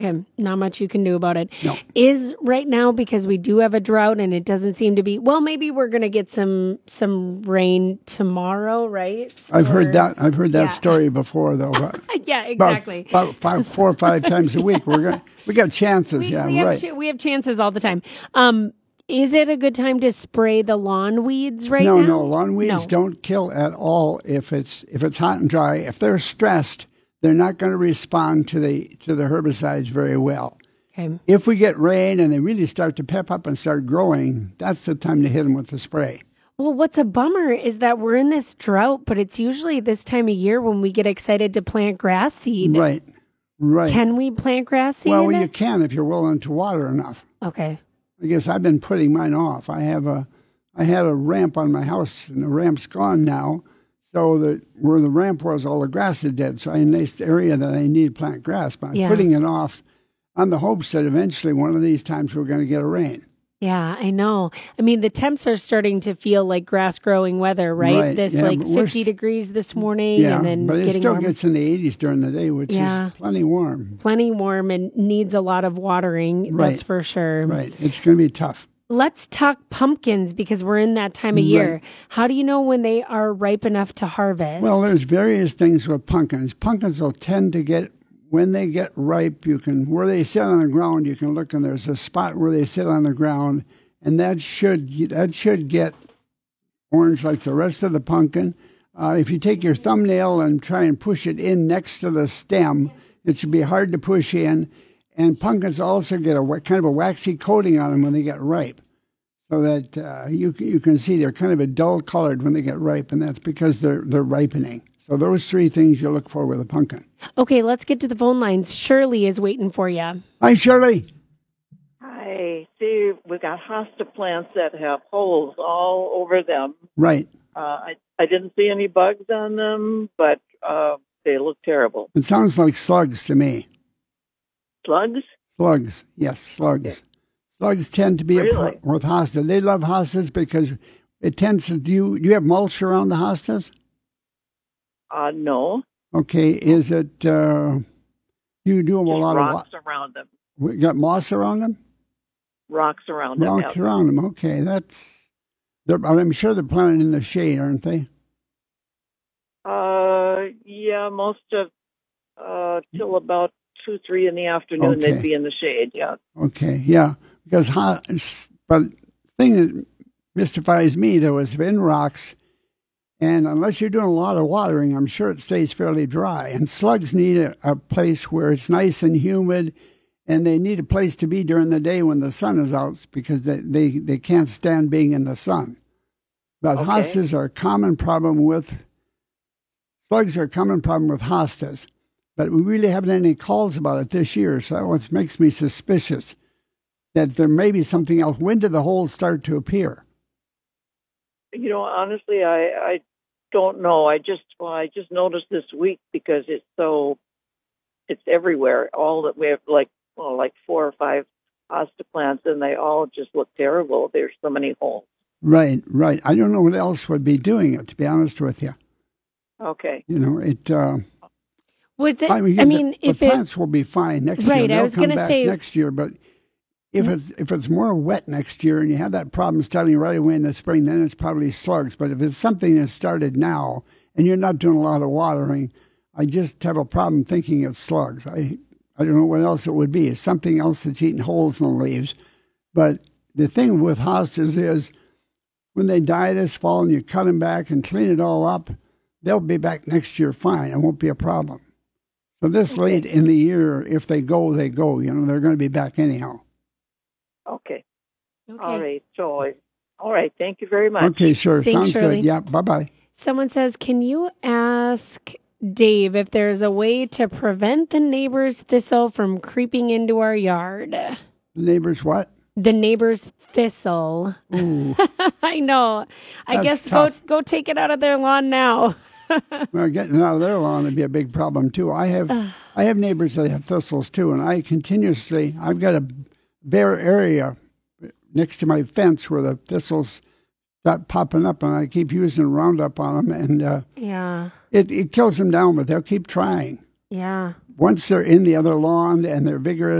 Okay, not much you can do about it. No. Is right now, because we do have a drought and it doesn't seem to be, well, maybe we're going to get some rain tomorrow, right? I've heard that. I've heard that Yeah. story before, though. But Yeah, exactly. About 4 or 5 times a week. We got chances. We right. we have chances all the time. Is it a good time to spray the lawn weeds right now? No, lawn weeds don't kill at all if it's hot and dry. If they're stressed, they're not going to respond to the herbicides very well. Okay. If we get rain and they really start to pep up and start growing, that's the time to hit them with the spray. Well, what's a bummer is that we're in this drought, but it's usually this time of year when we get excited to plant grass seed. Right. Can we plant grass seed? Well, you can if you're willing to water enough. Okay. I guess I've been putting mine off. I had a ramp on my house, and the ramp's gone now. So where the ramp was, all the grass is dead. So I had a nice area that I need to plant grass. But I'm putting it off on the hopes that eventually one of these times we're going to get a rain. Yeah, I know. I mean, the temps are starting to feel like grass growing weather, right? This 50 degrees this morning, and then but it still warmer. gets in the 80s during the day, which is plenty warm. Plenty warm and needs a lot of watering, that's for sure. Right, it's going to be tough. Let's talk pumpkins because we're in that time of year. How do you know when they are ripe enough to harvest? Well, there's various things with pumpkins. Pumpkins will tend to get, when they get ripe, where they sit on the ground, you can look and there's a spot where they sit on the ground, and that should get orange like the rest of the pumpkin. If you take your thumbnail and try and push it in next to the stem, it should be hard to push in. And pumpkins also get a kind of a waxy coating on them when they get ripe, so that you can see they're kind of a dull colored when they get ripe, and that's because they're ripening. So those 3 things you look for with a pumpkin. Okay, let's get to the phone lines. Shirley is waiting for you. Hi, Shirley. Hi. See, we've got hosta plants that have holes all over them. Right. I didn't see any bugs on them, but they look terrible. It sounds like slugs to me. Slugs? Slugs, yes, slugs. Okay. Slugs tend to be really? With hostas. They love hostas because it tends to. Do you have mulch around the hostas? No. Okay, is it? You do a lot rocks of around them. We got moss around them. Rocks around them. Rocks around them. Okay, I'm sure they're planted in the shade, aren't they? Yeah, most of till about 2-3 in the afternoon, they'd be in the shade. Yeah. Okay, yeah, because but the thing that mystifies me though is in rocks, and unless you're doing a lot of watering, I'm sure it stays fairly dry. And slugs need a place where it's nice and humid, and they need a place to be during the day when the sun is out because they can't stand being in the sun. But hostas are a common problem with slugs are a common problem with hostas. But we really haven't had any calls about it this year, so that makes me suspicious that there may be something else. When did the holes start to appear? Honestly, I don't know. I just noticed this week because it's everywhere. All that we have, like 4 or 5 hosta plants, and they all just look terrible. There's so many holes. Right. I don't know what else would be doing it, to be honest with you. Okay. Was it? The plants will be fine next year. They'll come back next year, but if it's more wet next year and you have that problem starting right away in the spring, then it's probably slugs. But if it's something that started now and you're not doing a lot of watering, I just have a problem thinking it's slugs. I don't know what else it would be. It's something else that's eating holes in the leaves. But the thing with hostas is when they die this fall and you cut them back and clean it all up, they'll be back next year fine. It won't be a problem. So this late in the year, if they go, they go. They're going to be back anyhow. Okay. All right. So, all right. Thank you very much. Okay, sure. Thanks, Sounds Shirley. good. Yeah, bye-bye. Someone says, can you ask Dave if there's a way to prevent the neighbor's thistle from creeping into our yard? The neighbor's what? The neighbor's thistle. Ooh. I know. I guess go take it out of their lawn now. Well, getting it out of their lawn would be a big problem too. I have neighbors that have thistles too, and I've got a bare area next to my fence where the thistles start popping up, and I keep using Roundup on them, and it kills them down, but they'll keep trying. Yeah. Once they're in the other lawn and they're vigorous,